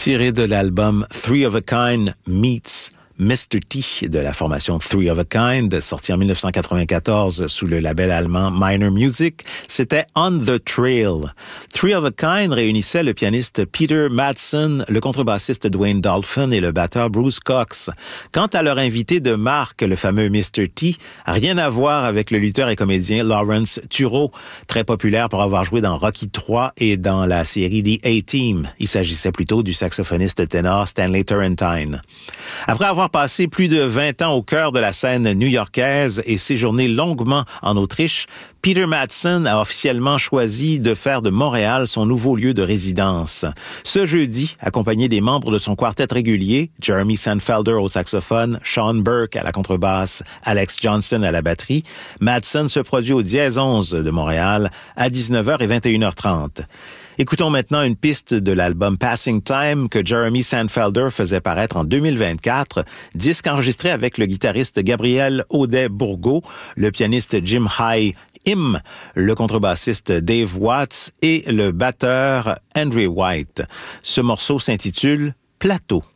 Tiré de l'album Three of a Kind meets Mr. T de la formation Three of a Kind, sorti en 1994 sous le label allemand Minor Music, c'était On the Trail. Three of a Kind réunissait le pianiste Peter Madsen, le contrebassiste Dwayne Dolphin et le batteur Bruce Cox. Quant à leur invité de marque, le fameux Mr. T, rien à voir avec le lutteur et comédien Lawrence Turreau, très populaire pour avoir joué dans Rocky III et dans la série The A-Team. Il s'agissait plutôt du saxophoniste ténor Stanley Turrentine. Après avoir passé plus de 20 ans au cœur de la scène new-yorkaise et séjourné longuement en Autriche, Peter Madsen a officiellement choisi de faire de Montréal son nouveau lieu de résidence. Ce jeudi, accompagné des membres de son quartet régulier, Jeremy Sandfelder au saxophone, Sean Burke à la contrebasse, Alex Johnson à la batterie, Madsen se produit au Dièse 11 de Montréal à 19h et 21h30. Écoutons maintenant une piste de l'album Passing Time que Jeremy Sandfelder faisait paraître en 2024, disque enregistré avec le guitariste Gabriel Audet-Bourgault, le pianiste Jim Im, le contrebassiste Dave Watts et le batteur Andrew White. Ce morceau s'intitule Plateau.